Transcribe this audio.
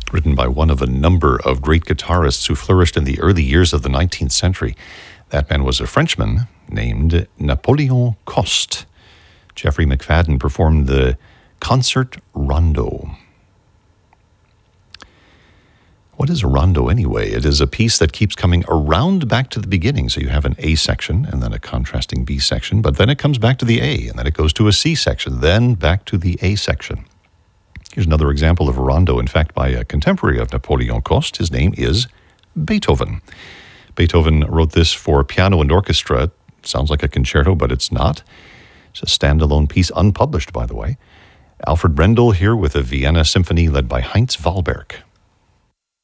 written by one of a number of great guitarists who flourished in the early years of the 19th century. That man was a Frenchman named Napoleon Coste. Jeffrey McFadden performed the Concert Rondo. What is a rondo anyway? It is a piece that keeps coming around back to the beginning. So you have an A section and then a contrasting B section, but then it comes back to the A and then it goes to a C section, then back to the A section. Here's another example of a rondo, in fact, by a contemporary of Napoleon Coste. His name is Beethoven. Beethoven wrote this for piano and orchestra. It sounds like a concerto, but it's not. It's a standalone piece, unpublished, by the way. Alfred Brendel here with a Vienna Symphony led by Heinz Wahlberg.